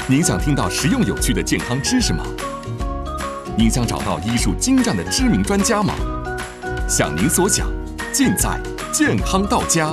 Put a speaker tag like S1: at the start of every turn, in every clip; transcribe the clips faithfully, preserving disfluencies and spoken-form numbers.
S1: 您想听到实用有趣的健康知识吗？您想找到医术精湛的知名专家吗？想您所想，尽在健康到家。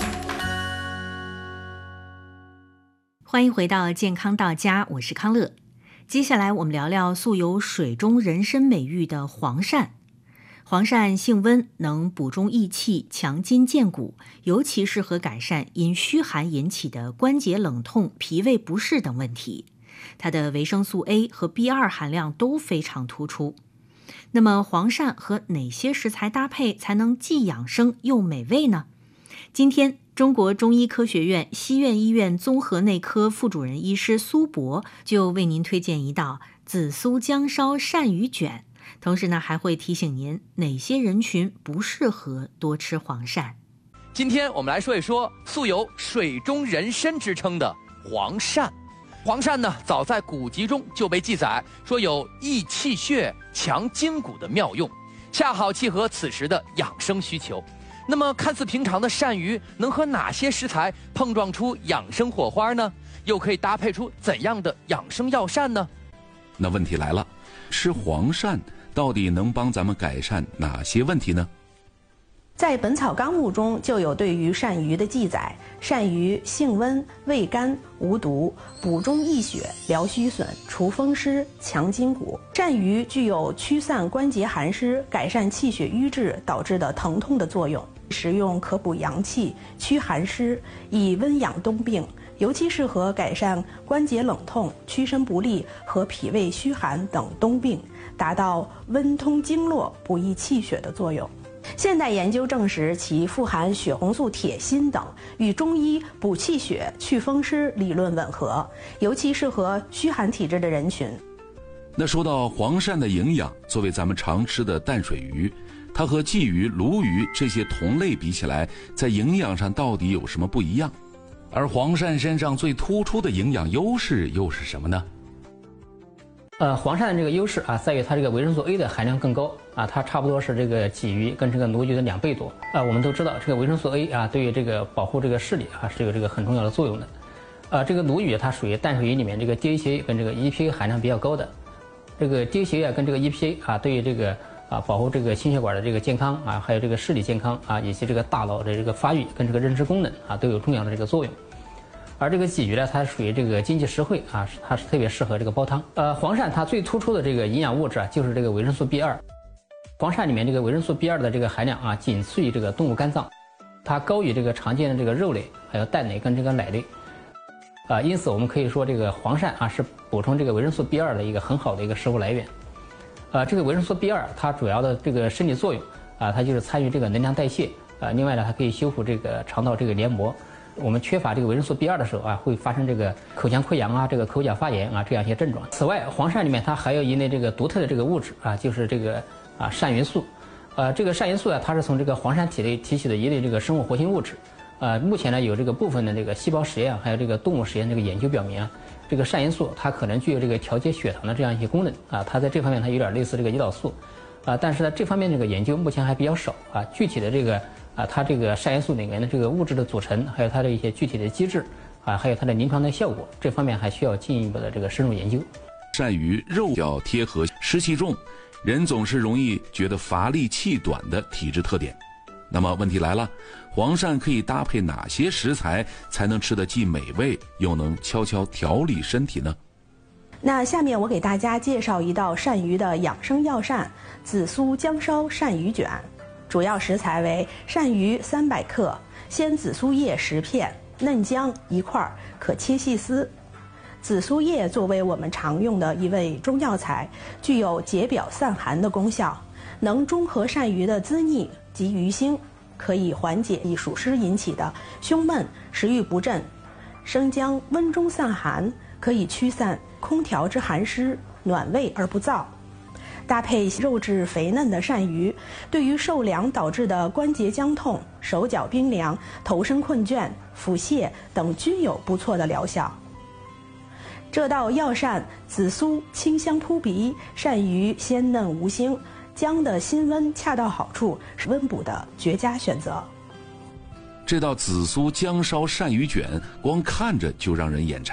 S2: 欢迎回到健康到家，我是康乐。接下来我们聊聊素有水中人参美誉的黄鳝。黄鳝性温，能补中益气、强筋健骨，尤其适合改善因虚寒引起的关节冷痛、脾胃不适等问题。它的维生素 A 和 B 二 含量都非常突出。那么黄鳝和哪些食材搭配才能既养生又美味呢？今天中国中医科学院西苑医院综合内科副主任医师苏博就为您推荐一道紫苏姜烧鳝鱼卷，同时呢还会提醒您哪些人群不适合多吃黄鳝。
S3: 今天我们来说一说素有水中人参之称的黄鳝。黄鳝呢，早在古籍中就被记载说有益气血、强筋骨的妙用，恰好契合此时的养生需求。那么看似平常的鳝鱼能和哪些食材碰撞出养生火花呢？又可以搭配出怎样的养生药膳呢？
S4: 那问题来了，吃黄鳝到底能帮咱们改善哪些问题呢？
S5: 在《本草纲目》中就有对于鳝鱼的记载，鳝鱼性温、味甘、无毒，补中益血、疗虚损、除风湿、强筋骨。鳝鱼具有驱散关节寒湿、改善气血瘀滞导致的疼痛的作用，食用可补阳气、驱寒湿，以温养冬病，尤其适合改善关节冷痛、屈伸不利和脾胃虚寒等冬病，达到温通经络、补益气血的作用。现代研究证实，其富含血红素铁锌等，与中医补气血、祛风湿理论吻合，尤其适合虚寒体质的人群。
S4: 那说到黄鳝的营养，作为咱们常吃的淡水鱼，它和鲫鱼、鲈鱼这些同类比起来，在营养上到底有什么不一样？而黄鳝身上最突出的营养优势又是什么呢？
S6: 呃，黄鳝的这个优势啊，在于它这个维生素 A 的含量更高啊，它差不多是这个鲫鱼跟这个鲈鱼的两倍多啊。我们都知道，这个维生素 A 啊，对于这个保护这个视力啊，是有这个很重要的作用的。呃，这个鲈鱼它属于淡水鱼里面这个 D H A 跟这个 E P A 含量比较高的。这个 D H A 啊跟这个 E P A 啊，对于这个啊保护这个心血管的这个健康啊，还有这个视力健康啊，以及这个大脑的这个发育跟这个认知功能啊，都有重要的这个作用。而这个鲫鱼呢，它属于这个经济实惠啊，它是特别适合这个煲汤。呃，黄鳝它最突出的这个营养物质啊，就是这个维生素 B 二。黄鳝里面这个维生素 B 二 的这个含量啊，仅次于这个动物肝脏，它高于这个常见的这个肉类、还有蛋类跟这个奶类。啊，因此我们可以说这个黄鳝啊是补充这个维生素 B 二 的一个很好的一个食物来源。呃，这个维生素 B 二 它主要的这个生理作用啊，它就是参与这个能量代谢啊，另外呢，它可以修复这个肠道这个黏膜。我们缺乏这个维生素 B 二 的时候啊，会发生这个口腔溃疡啊、这个口角发炎啊这样一些症状。此外，黄鳝里面它还有一类这个独特的这个物质啊，就是这个啊鳝元素。呃，这个鳝元素啊，它是从这个黄鳝体内提取的一类这个生物活性物质。呃，目前呢有这个部分的这个细胞实验还有这个动物实验这个研究表明啊，这个鳝元素它可能具有这个调节血糖的这样一些功能啊，它在这方面它有点类似这个胰岛素啊，但是呢这方面这个研究目前还比较少啊，具体的这个。啊，它这个鳝元素里面的这个物质的组成，还有它的一些具体的机制，啊，还有它的临床的效果，这方面还需要进一步的这个深入研究。
S4: 鳝鱼肉较贴合，湿气重，人总是容易觉得乏力气短的体质特点。那么问题来了，黄鳝可以搭配哪些食材才能吃得既美味又能悄悄调理身体呢？
S5: 那下面我给大家介绍一道鳝鱼的养生药膳——紫苏姜烧鳝鱼卷。主要食材为鳝鱼三百克，鲜紫苏叶十片，嫩姜一块，可切细丝。紫苏叶作为我们常用的一味中药材，具有解表散寒的功效，能中和鳝鱼的滋腻及鱼腥，可以缓解易暑湿引起的胸闷、食欲不振。生姜温中散寒，可以驱散空调之寒湿，暖胃而不燥。搭配肉质肥嫩的鳝鱼，对于受凉导致的关节僵痛、手脚冰凉、头身困倦、腹泻等均有不错的疗效。这道药膳紫苏清香扑鼻，鳝鱼鲜嫩无腥，姜的辛温恰到好处，是温补的绝佳选择。
S4: 这道紫苏姜烧鳝鱼卷，光看着就让人眼馋。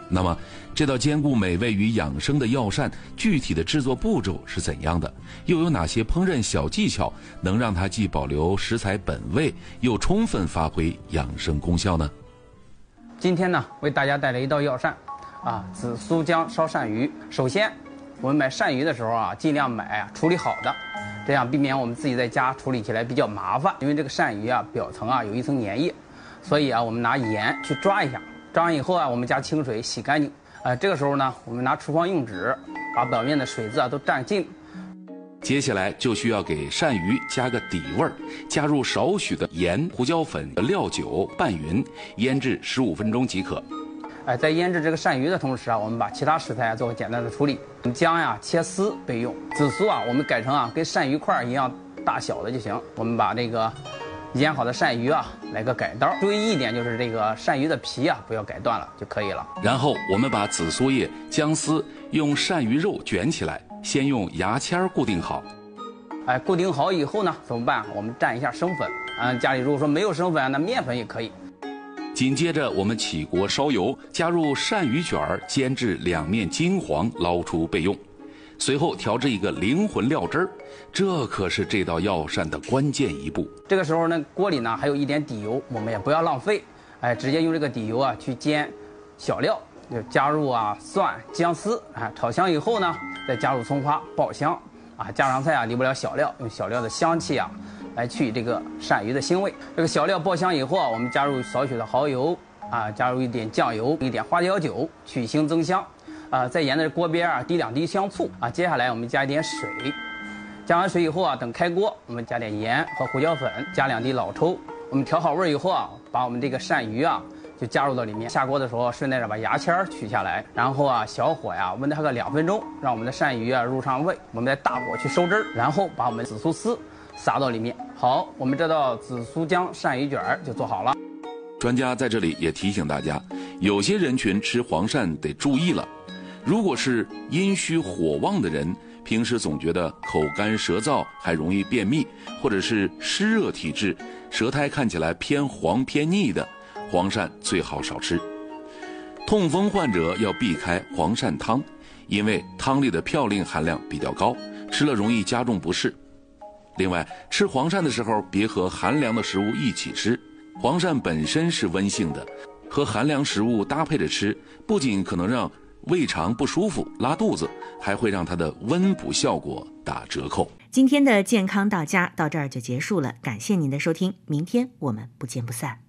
S4: 那么，这道兼顾美味与养生的药膳，具体的制作步骤是怎样的？又有哪些烹饪小技巧能让它既保留食材本味，又充分发挥养生功效呢？
S6: 今天呢，为大家带来一道药膳，啊，紫苏姜烧鳝鱼。首先，我们买鳝鱼的时候啊，尽量买啊处理好的，这样避免我们自己在家处理起来比较麻烦。因为这个鳝鱼啊，表层啊有一层粘液，所以啊，我们拿盐去抓一下。抓完以后啊，我们加清水洗干净。呃，这个时候呢，我们拿厨房用纸把表面的水渍啊都蘸尽。
S4: 接下来就需要给鳝鱼加个底味儿，加入少许的盐、胡椒粉、料酒拌匀，腌制十五分钟即可。
S6: 哎，在腌制这个鳝鱼的同时啊，我们把其他食材做个简单的处理。姜呀切丝备用，紫苏啊我们改成啊跟鳝鱼块一样大小的就行。我们把这个腌好的鳝鱼啊来个改刀，注意一点就是这个鳝鱼的皮啊不要改断了就可以了。
S4: 然后我们把紫苏叶、姜丝用鳝鱼肉卷起来，先用牙签固定好。
S6: 哎，固定好以后呢怎么办？我们蘸一下生粉。嗯，家里如果说没有生粉，那面粉也可以。
S4: 紧接着我们起锅烧油，加入鳝鱼卷儿，煎至两面金黄，捞出备用。随后调制一个灵魂料汁儿，这可是这道药膳的关键一步。
S6: 这个时候呢，锅里呢还有一点底油，我们也不要浪费，哎，直接用这个底油啊去煎小料，就加入啊蒜、姜丝，啊炒香以后呢，再加入葱花爆香，啊家常菜啊离不了小料，用小料的香气啊来去这个鳝鱼的腥味。这个小料爆香以后啊，我们加入少许的蚝油，啊加入一点酱油，一点花椒酒，去腥增香。啊，在沿着锅边啊滴两滴香醋啊，接下来我们加一点水，加完水以后啊，等开锅，我们加点盐和胡椒粉，加两滴老抽，我们调好味以后啊，把我们这个鳝鱼啊就加入到里面。下锅的时候顺带着把牙签取下来，然后啊小火呀焖它个两分钟，让我们的鳝鱼啊入上味，我们再大火去收汁儿，然后把我们紫苏丝撒到里面。好，我们这道紫苏姜鳝鱼卷就做好了。
S4: 专家在这里也提醒大家，有些人群吃黄鳝得注意了。如果是阴虚火旺的人，平时总觉得口干舌燥，还容易便秘，或者是湿热体质，舌苔看起来偏黄偏腻的，黄鳝最好少吃。痛风患者要避开黄鳝汤，因为汤里的嘌呤含量比较高，吃了容易加重不适。另外，吃黄鳝的时候别和寒凉的食物一起吃，黄鳝本身是温性的，和寒凉食物搭配着吃，不仅可能让胃肠不舒服、拉肚子，还会让它的温补效果打折扣。
S2: 今天的健康到家到这儿就结束了，感谢您的收听，明天我们不见不散。